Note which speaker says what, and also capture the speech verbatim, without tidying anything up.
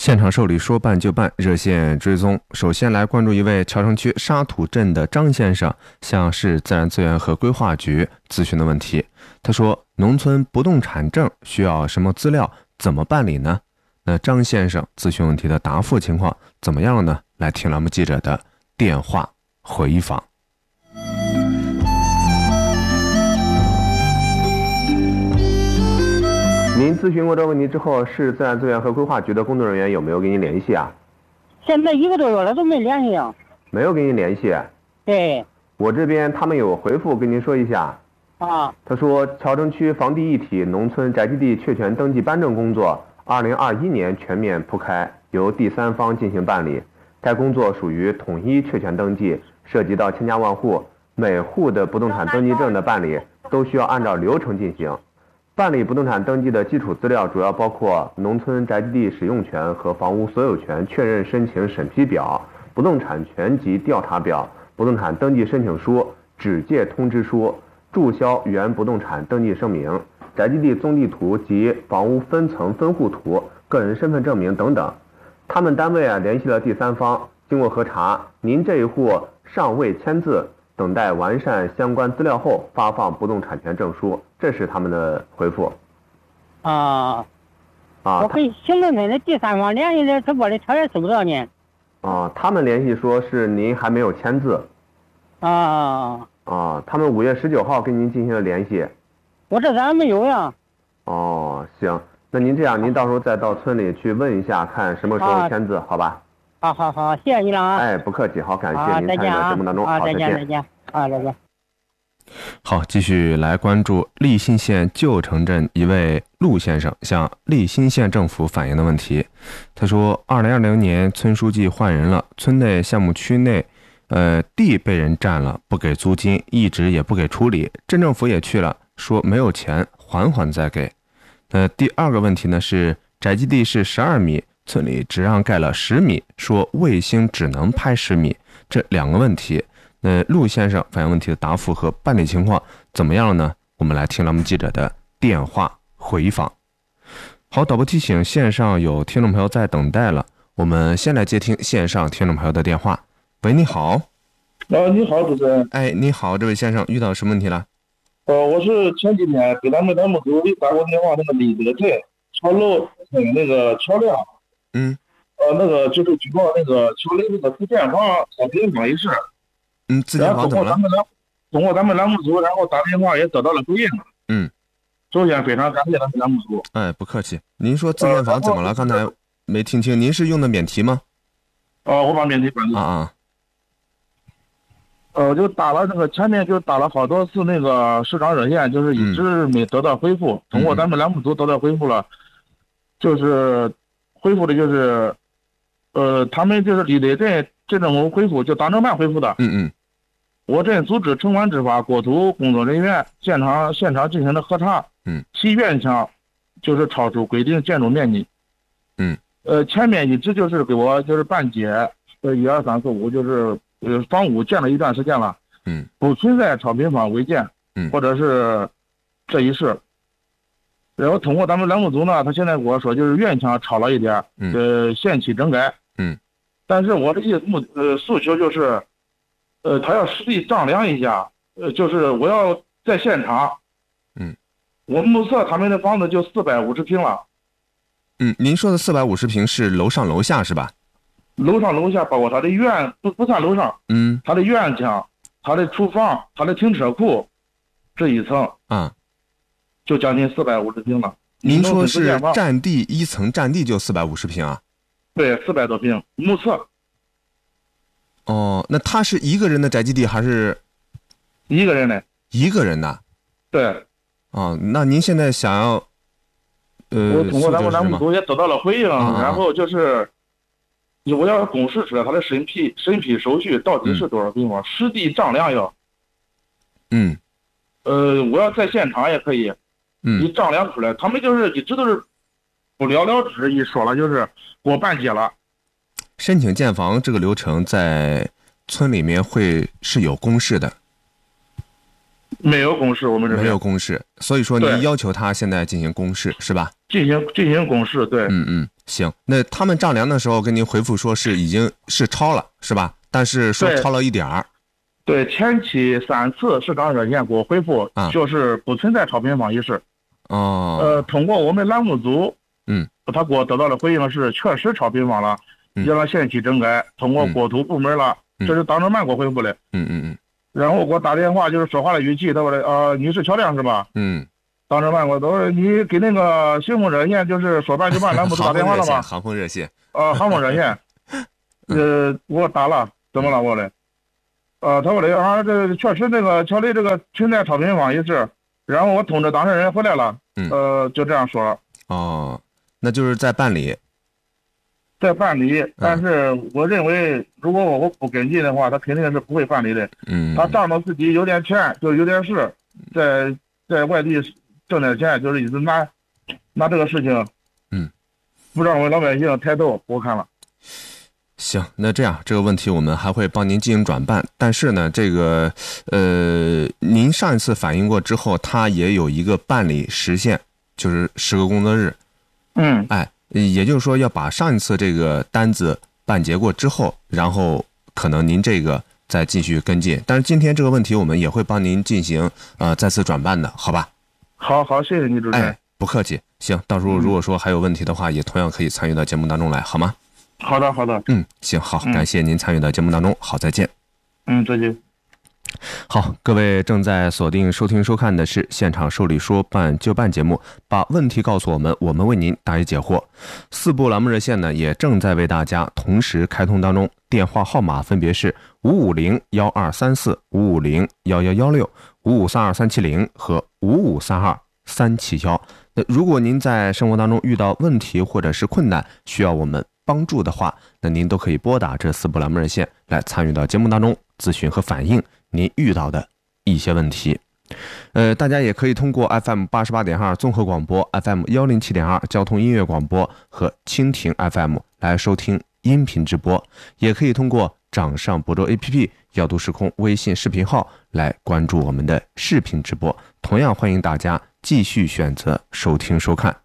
Speaker 1: 现场受理说办就办，热线追踪。首先来关注一位桥城区沙土镇的张先生向市自然资源和规划局咨询的问题。他说，农村不动产证需要什么资料，怎么办理呢？那张先生咨询问题的答复情况怎么样呢？来听栏目记者的电话回访。您咨询过这个问题之后，市自然资源和规划局的工作人员有没有跟您联系啊？
Speaker 2: 现在一个多月了都没联系啊。
Speaker 1: 没有跟您联系？
Speaker 2: 对。
Speaker 1: 我这边他们有回复跟您说一下。
Speaker 2: 啊。
Speaker 1: 他说，桥城区房地一体农村宅基地确权登记颁证工作，二零二一年全面铺开，由第三方进行办理。该工作属于统一确权登记，涉及到千家万户，每户的不动产登记证的办理都需要按照流程进行。办理不动产登记的基础资料主要包括农村宅基地使用权和房屋所有权确认申请审批表、不动产权及调查表、不动产登记申请书、指界通知书、注销原不动产登记声明、宅基地综地图及房屋分层分户图、个人身份证明等等。他们单位啊联系了第三方，经过核查，您这一户尚未签字，等待完善相关资料后发放不动产权证书，这是他们的回复。
Speaker 2: 啊
Speaker 1: 啊，
Speaker 2: 我跟行政村的第三方联系的，他把这条也收不到呢。
Speaker 1: 啊，他们联系说是您还没有签字。
Speaker 2: 啊
Speaker 1: 啊，他们五月十九号跟您进行了联系。
Speaker 2: 我这咋没有呀？
Speaker 1: 哦，行，那您这样，您到时候再到村里去问一下，看什么时候签字，好吧？
Speaker 2: 好好好，谢谢你了啊！
Speaker 1: 哎，不客气，好，感谢您参与到节目当中，
Speaker 2: 好，
Speaker 1: 再
Speaker 2: 见，再见，啊，再见。
Speaker 1: 好，继续来关注利辛县旧城镇一位陆先生向利辛县政府反映的问题。他说，二零二零年村书记换人了，村内项目区内，呃，地被人占了，不给租金，一直也不给处理，镇政府也去了，说没有钱，缓缓再给。呃，第二个问题呢是宅基地是十二米。村里只让盖了十米，说卫星只能拍十米，这两个问题，那陆先生反映问题的答复和办理情况怎么样了呢？我们来听栏目记者的电话回访。好，导播提醒，线上有听众朋友在等待了，我们先来接听线上听众朋友的电话。喂，你好。
Speaker 3: 啊，你好，主持人。
Speaker 1: 哎，你好，这位先生遇到什么问题了？
Speaker 3: 呃，我是前几天给咱们栏目组打过电话，那个李德镇桥楼那个桥梁。
Speaker 1: 嗯，
Speaker 3: 呃，那个就是举报那个桥里那个自建房草坪房一事。
Speaker 1: 嗯，自建房怎么了？
Speaker 3: 通过咱们栏目组，然后打电话也得到了回应。
Speaker 1: 嗯，
Speaker 3: 首先非常感谢咱们栏目组。
Speaker 1: 哎，不客气。您说自建房怎么了？呃、刚才没听清。您是用的免提吗？
Speaker 3: 哦、呃，我把免提关了。
Speaker 1: 啊啊。
Speaker 3: 呃，就打了那个前面就打了好多次那个市长热线，就是一直没得到回复。嗯、通过咱们栏目组得到回复了，就是。回复的就是，呃，他们就是李德镇镇政府回复，就党政办回复的。
Speaker 1: 嗯嗯。
Speaker 3: 我镇组织城管执法国土工作人员现场现场进行了核查。
Speaker 1: 嗯。
Speaker 3: 其院墙就是超出规定建筑面积。
Speaker 1: 嗯。
Speaker 3: 呃，前面一直就是给我就是办结，呃，一二三四五就是呃房屋建了一段时间了。
Speaker 1: 嗯。
Speaker 3: 不存在超平房违建。
Speaker 1: 嗯。
Speaker 3: 或者是这一事。然后通过咱们栏目组呢，他现在跟我说就是院墙超了一点，呃，限期整改。
Speaker 1: 嗯。
Speaker 3: 但是我的意思目呃诉求就是，呃，他要实地丈量一下，呃，就是我要在现场。
Speaker 1: 嗯。
Speaker 3: 我目测他们的房子就四百五十平了。
Speaker 1: 嗯，您说的四百五十平是楼上楼下是吧？
Speaker 3: 楼上楼下包括他的院不不算楼上。
Speaker 1: 嗯。
Speaker 3: 他的院墙、他的厨房、他的停车库，这一层。
Speaker 1: 啊。
Speaker 3: 就将近四百五十平了。
Speaker 1: 您说是占地一层占地就四百五十平啊？
Speaker 3: 对，四百多平，目测。
Speaker 1: 哦，那他是一个人的宅基地还是？
Speaker 3: 一个人的。
Speaker 1: 一个人的。
Speaker 3: 对。
Speaker 1: 哦，那您现在想要，呃，
Speaker 3: 我通过咱们栏目组也得到了回应，
Speaker 1: 啊、
Speaker 3: 然后就是，我要公示出来他的审批审批手续到底是多少平方，嗯、实地丈量要。
Speaker 1: 嗯。
Speaker 3: 呃，我要在现场也可以。
Speaker 1: 嗯，
Speaker 3: 一丈量出来，他们就是一直都是不了了之，一说了就是给我办结了。
Speaker 1: 申请建房这个流程在村里面会是有公示的？
Speaker 3: 没有公示，我们这
Speaker 1: 没有公示，所以说您要求他现在进行公示是吧？
Speaker 3: 进行进行公示，对。
Speaker 1: 嗯嗯， 行，那他们丈量的时候跟您回复说是已经是超了，是吧？但是说超了一点儿。
Speaker 3: 对，前期三次市长热线给我回复，啊、就是不存在超频房一事。
Speaker 1: 哦。
Speaker 3: 呃，通过我们栏目组，
Speaker 1: 嗯，
Speaker 3: 他给我得到的回应是确实超频房了，
Speaker 1: 嗯、
Speaker 3: 让限期整改，通过国土部门了，嗯、这是党政办给我回复的。
Speaker 1: 嗯嗯嗯。
Speaker 3: 然后给我打电话，就是说话的语气，他说的啊，你是乔亮是吧？
Speaker 1: 嗯。
Speaker 3: 党政办给我都是你给那个行风热线，就是说办就办栏目组打电话了吧？
Speaker 1: 航空热线。
Speaker 3: 啊，航空热线。呃，我打了，怎么了我的？呃，他说的啊，这确实那个乔丽这个存在超频房一事，然后我通知当事人回来了，
Speaker 1: 嗯、
Speaker 3: 呃，就这样说了。
Speaker 1: 哦，那就是在办理。
Speaker 3: 在办理，但是我认为，如果我不跟进的话，他肯定是不会办理的。
Speaker 1: 嗯。
Speaker 3: 他仗着自己有点钱，就是有点事，在在外地挣点钱，就是一直拿拿这个事情，
Speaker 1: 嗯，
Speaker 3: 不让我们老百姓抬头。我看了。
Speaker 1: 行，那这样这个问题我们还会帮您进行转办，但是呢，这个呃，您上一次反映过之后，它也有一个办理时限，就是十个工作日。
Speaker 3: 嗯，
Speaker 1: 哎，也就是说要把上一次这个单子办结过之后，然后可能您这个再继续跟进。但是今天这个问题我们也会帮您进行呃再次转办的，好吧？
Speaker 3: 好好，谢谢你主持人。
Speaker 1: 哎，不客气。行，到时候如果说还有问题的话，嗯、也同样可以参与到节目当中来，好吗？
Speaker 3: 好的，好的。
Speaker 1: 嗯，行，好，感谢您参与到节目当中，嗯、好，再见。
Speaker 3: 嗯，再见。
Speaker 1: 好，各位正在锁定收听收看的是现场说理说办就办节目，把问题告诉我们，我们为您答疑解惑。四部栏目热线呢也正在为大家同时开通当中，电话号码分别是五五零幺二三四、五五零幺幺幺六、五五三二三七零和五五三二三七幺。那如果您在生活当中遇到问题或者是困难，需要我们帮助的话，那您都可以拨打这四部栏目热线来参与到节目当中咨询和反映您遇到的一些问题。呃，大家也可以通过 F M 八十八点二 综合广播、F M 一零七点二 交通音乐广播和蜻蜓 F M 来收听音频直播，也可以通过掌上播州 A P P 耀都时空微信视频号来关注我们的视频直播。同样欢迎大家继续选择收听收看。